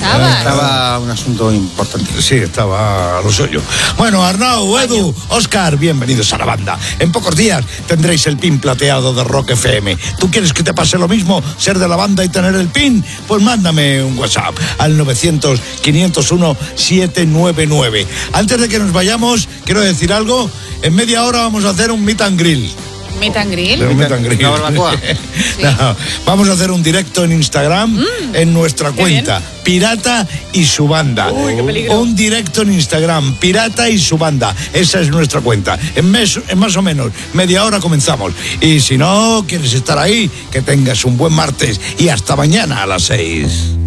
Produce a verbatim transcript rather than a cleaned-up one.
estabas? Estaba un asunto importante. Sí, estaba lo suyo. Bueno, Arnau, Edu, Óscar, bienvenidos a la banda. En pocos días tendréis el pin plateado de Rock F M. ¿Tú quieres que te pase lo mismo, ser de la banda y tener el pin? Pues mándame un WhatsApp al novecientos, quinientos uno, setecientos noventa y nueve. Antes de que nos vayamos, quiero decir algo. En media hora vamos a hacer un meet and grill. ¿Meet and grill? Un meet and grill. ¿Una barbacoa? Sí. No, vamos a hacer un directo en Instagram, Mm, en nuestra qué cuenta, bien. Pirata y su banda. Uy, qué peligro. Un directo en Instagram, Pirata y su banda. Esa es nuestra cuenta. En, mes, en más o menos media hora comenzamos. Y si no quieres estar ahí, que tengas un buen martes y hasta mañana a las seis.